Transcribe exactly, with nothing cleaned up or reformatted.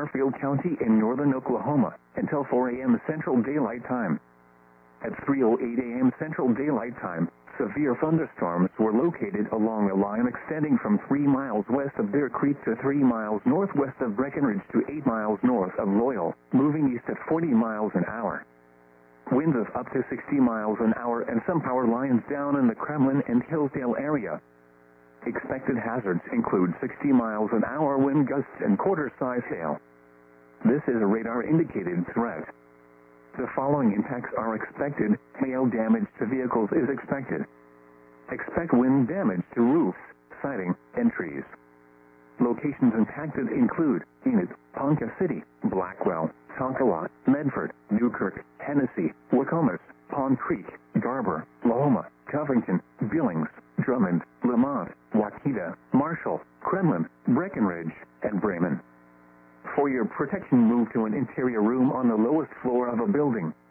Garfield County in northern Oklahoma until four a m Central Daylight Time. At three oh eight a m Central Daylight Time, severe thunderstorms were located along a line extending from three miles west of Bear Creek to three miles northwest of Breckenridge to eight miles north of Loyal, moving east at forty miles an hour. Winds of up to sixty miles an hour and some power lines down in the Kremlin and Hillsdale area. Expected hazards include sixty miles an hour wind gusts and quarter-size hail. This is a radar-indicated threat. The following impacts are expected. Hail damage to vehicles is expected. Expect wind damage to roofs, siding, and trees. Locations impacted include Enid, Ponca City, Blackwell, Tonkawa, Medford, Newkirk, Hennessy, Wacomas, Pond Creek, Garber, Lahoma, Covington, Billings, Drummond, Lamont, Waukeeta, Marshall, Kremlin, Breckenridge, and Bremen. For your protection, move to an interior room on the lowest floor of a building.